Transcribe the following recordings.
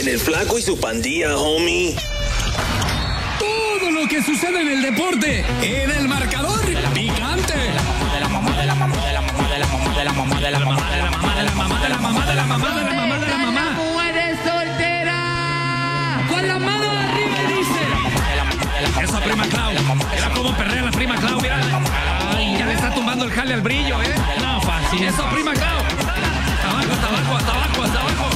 En el Flaco y su pandilla, homie. Todo lo que sucede en el deporte, en el marcador picante. ¡Muere soltera! Con la mano arriba dice. Esa prima Clau. Mira cómo perrea la prima Clau, mira. Ay, ya le está tumbando el jale al brillo, No, fácil. Esa prima Clau. Hasta abajo.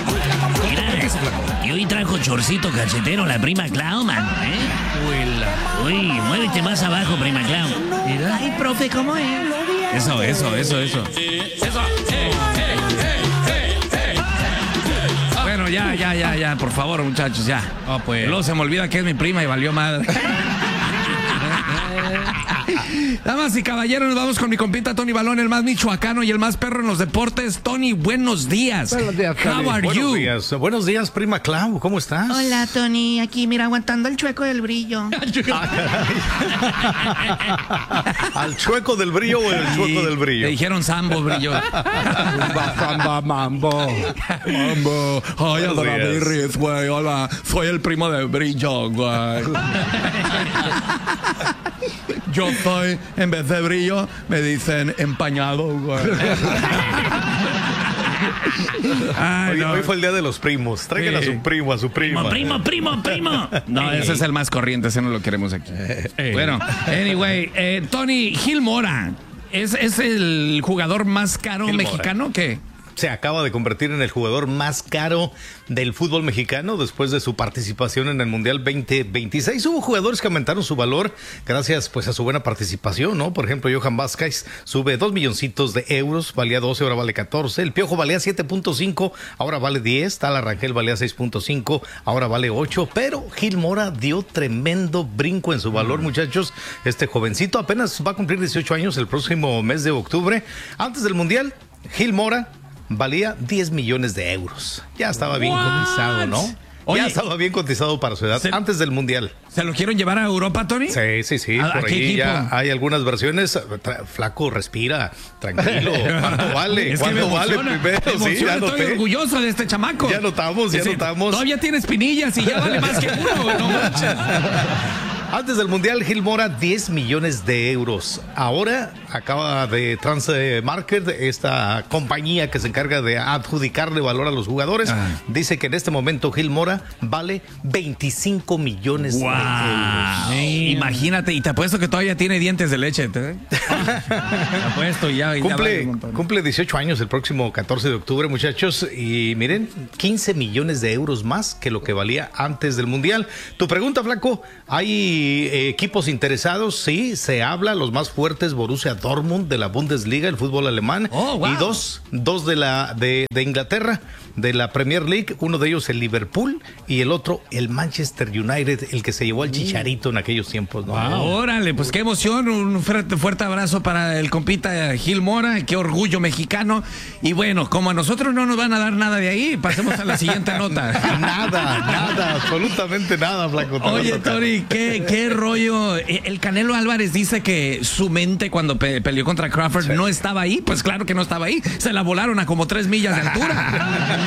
Y hoy trajo chorcito cachetero la prima Clau, man, Uy, muévete más abajo, prima Clau. Mira. Ay, profe, ¿cómo es? Eso. Bueno, ya, por favor, muchachos, ya. Pues. Luego se me olvida que es mi prima y valió madre. Damas y caballeros, nos vamos con mi compita Tony Balón, el más michoacano y el más perro en los deportes. Tony, buenos días. Buenos días, Tony. How are you? Buenos días, prima Clau. ¿Cómo estás? Hola, Tony. Aquí, mira, aguantando el chueco del brillo. ¿Al chueco del brillo o el chueco del brillo? Le dijeron Sambo, brillo. Mambo. Ay, Adoravirris, güey. Hola, soy el primo de brillo, güey. Yo soy, en vez de brillo, me dicen empañado, güey. Ay, Hoy fue el día de los primos. Traigan a su primo, a su prima. Primo. No, ese es el más corriente, ese no lo queremos aquí. Bueno, anyway, Tony Gil Mora, ¿es el jugador más caro Gil mexicano? Mora. ¿Qué? Se acaba de convertir en el jugador más caro del fútbol mexicano después de su participación en el Mundial 2026. Hubo jugadores que aumentaron su valor gracias pues a su buena participación, ¿no? Por ejemplo, Johan Vázquez sube 2 milloncitos de euros, valía 12, ahora vale 14. El Piojo valía 7.5, ahora vale 10. Tala Rangel valía 6.5, ahora vale 8. Pero Gil Mora dio tremendo brinco en su valor, muchachos. Este jovencito apenas va a cumplir 18 años el próximo mes de octubre. Antes del Mundial, Gil Mora valía 10 millones de euros. Ya estaba bien cotizado, ¿no? Oye, ya estaba bien cotizado para su edad antes del Mundial. ¿Se lo quieren llevar a Europa, Tony? Sí. ¿A Por qué ahí equipo? ya hay algunas versiones. Flaco, respira, tranquilo. ¿Cuánto vale? Es que ¿Cuánto vale emociona, primero? me Sí, emociona, ya estoy noté. orgulloso de este chamaco. Ya notamos. Todavía tiene espinillas y ya vale más que uno, no manches. Antes del Mundial, Gil Mora, 10 millones de euros. Ahora acaba de Transmarket, esta compañía que se encarga de adjudicarle valor a los jugadores, dice que en este momento Gil Mora vale 25 millones de euros. Imagínate, y te apuesto que todavía tiene dientes de leche. Te apuesto ya vale un montón. Cumple 18 años el próximo 14 de octubre, muchachos, y miren, 15 millones de euros más que lo que valía antes del Mundial. Tu pregunta, Flaco, ¿hay equipos interesados? Sí, se habla, los más fuertes, Borussia Dortmund de la Bundesliga, el fútbol alemán, y dos de Inglaterra, de la Premier League, uno de ellos el Liverpool y el otro el Manchester United, el que se llevó al Chicharito en aquellos tiempos, ¿no? Órale, pues qué emoción, un fuerte abrazo para el compita Gil Mora, qué orgullo mexicano. Y bueno, como a nosotros no nos van a dar nada de ahí, pasemos a la siguiente nota. Nada, absolutamente nada, Flaco. Oye, Tony, ¿qué rollo? El Canelo Álvarez dice que su mente cuando peleó contra Crawford no estaba ahí. Pues claro que no estaba ahí. Se la volaron a como 3 millas de altura.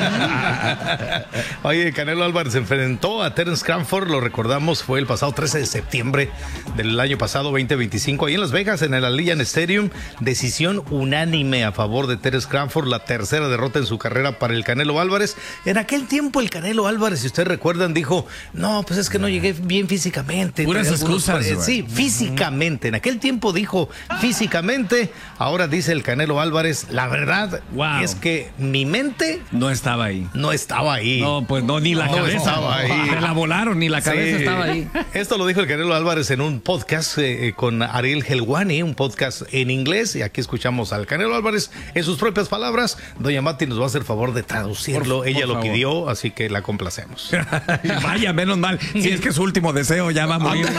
Oye, Canelo Álvarez se enfrentó a Terence Crawford, lo recordamos, fue el pasado 13 de septiembre del año pasado, 2025, ahí en Las Vegas, en el Allegiant Stadium. Decisión unánime a favor de Terence Crawford, la tercera derrota en su carrera para el Canelo Álvarez. En aquel tiempo el Canelo Álvarez, si ustedes recuerdan, dijo, no, pues es que no llegué bien físicamente. Puras excusas. Sí, físicamente. En aquel tiempo dijo físicamente, ahora dice el Canelo Álvarez, la verdad es que mi mente no estaba ahí. No estaba ahí. No, pues no, ni la cabeza. Estaba ahí. Me la volaron, ni la cabeza estaba ahí. Esto lo dijo el Canelo Álvarez en un podcast con Ariel Helwani, un podcast en inglés, y aquí escuchamos al Canelo Álvarez en sus propias palabras. Doña Mati nos va a hacer favor de traducirlo. Ella lo pidió, así que la complacemos. Vaya, menos mal. Si es que su último deseo ya va a morir.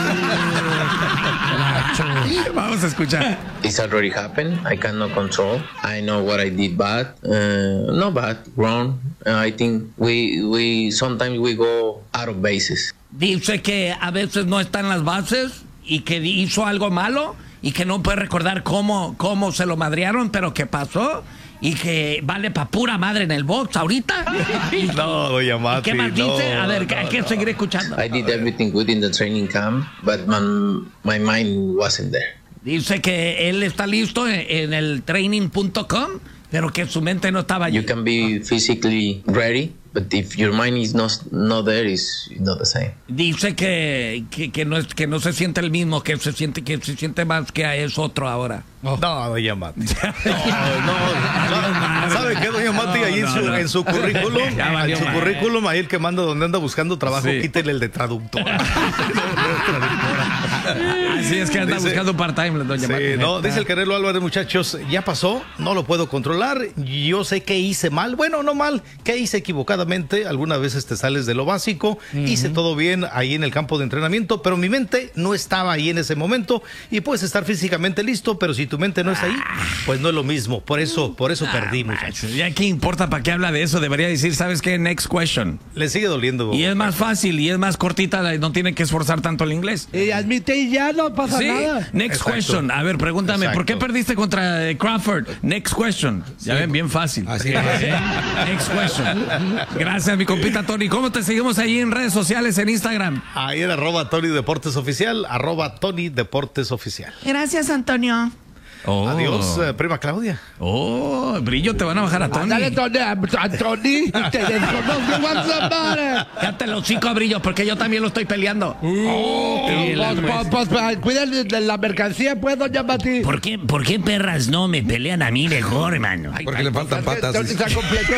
Vamos a escuchar. It's already happened. I cannot control. I know what I did bad. Not bad, wrong. I think we sometimes we go out of bases. Dice que a veces no está en las bases y que hizo algo malo y que no puede recordar cómo se lo madrearon, pero que pasó y que vale pa' pura madre en el box ahorita. No, doña Mati. ¿Qué más dice? A ver, hay que seguir escuchando. I did everything good in the training camp, but my mind wasn't there. Dice que él está listo en el training.com, pero que su mente no estaba allí. You can be physically ready, but if your mind is not there, it's not the same. Dice que no se siente el mismo, que se siente más que es otro ahora. No, doña Mati. No. ¿Sabe qué, doña Mati? Ahí en su currículum, ahí el que manda donde anda buscando trabajo, quítele el de traductora. Así es que anda buscando part-time, doña Mati. No, dice el Canelo Álvarez, muchachos, ya pasó, no lo puedo controlar, yo sé que hice mal, bueno, no mal, que hice equivocadamente, algunas veces te sales de lo básico, hice todo bien ahí en el campo de entrenamiento, pero mi mente no estaba ahí en ese momento, y puedes estar físicamente listo, pero si tu mente no está ahí, pues no es lo mismo, por eso perdí, muchachos. Ya qué importa, ¿para qué habla de eso? Debería decir, ¿sabes qué? Next question. Le sigue doliendo. Y es más fácil, y es más cortita, no tiene que esforzar tanto el inglés. Y admite y ya no pasa nada. Next question. A ver, pregúntame, ¿por qué perdiste contra Crawford? Next question. Ya ven, bien fácil. Así es. Next question. Gracias, mi compita Tony. ¿Cómo te seguimos ahí en redes sociales, en Instagram? Ahí en @Tony Deportes Oficial, @Tony Deportes Oficial. Gracias, Antonio. Adiós, prima Claudia. Brillo, te van a bajar a Tony. Dale, Tony, te desconozco, what's up, buddy? Cállate los chicos, Brillo, porque yo también lo estoy peleando. Pues, cuida de la mercancía, pues, doña Mati. ¿Por qué perras no me pelean a mí mejor, hermano? Porque le faltan patas. Se completó.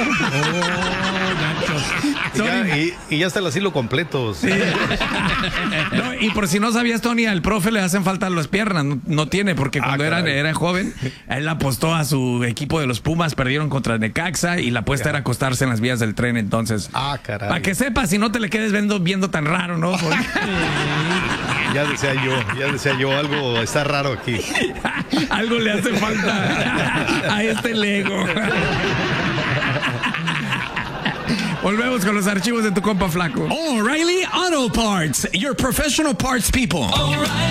Y ya está el asilo completo. Sí. No, y por si no sabías, Tony, al profe le hacen falta las piernas. No tiene, porque cuando era joven, él apostó a su equipo de los Pumas, perdieron contra Necaxa y la apuesta era acostarse en las vías del tren. Entonces, caray. para que sepas, si no te le quedes viendo tan raro, ¿no? Ya decía yo, algo está raro aquí. Algo le hace falta a este Lego. Volvemos con los archivos de tu compa flaco. O'Reilly Auto Parts, your professional parts people.